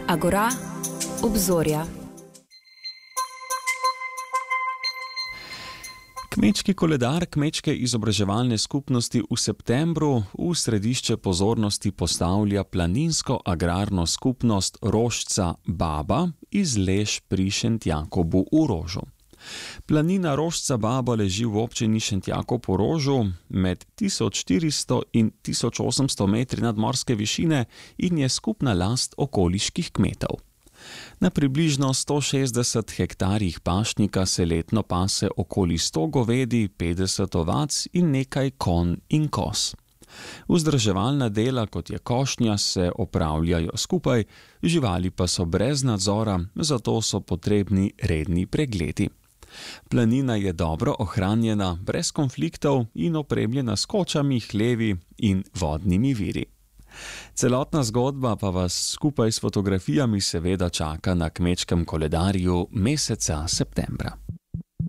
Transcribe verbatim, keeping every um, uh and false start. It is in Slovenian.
Agora, obzorja. Kmečki koledar kmečke izobraževalne skupnosti v septembru v središče pozornosti postavlja planinsko agrarno skupnost Rožca Baba iz Leš pri Šentjakobu v Rožu. Planina Rožca Baba leži v občini Šentjakov v Rožu med tisoč štiristo in tisoč osemsto metri nadmorske višine in je skupna last okoliških kmetov. Na približno sto šestdeset hektarjih pašnika se letno pase okoli sto govedi, petdeset ovac in nekaj konj in koz. Vzdrževalna dela, kot je košnja, se opravljajo skupaj, živali pa so brez nadzora, zato so potrebni redni pregledi. Planina je dobro ohranjena, brez konfliktov in opremljena s kočami, hlevi in vodnimi viri. Celotna zgodba pa vas skupaj s fotografijami seveda čaka na kmečkem koledarju meseca septembra.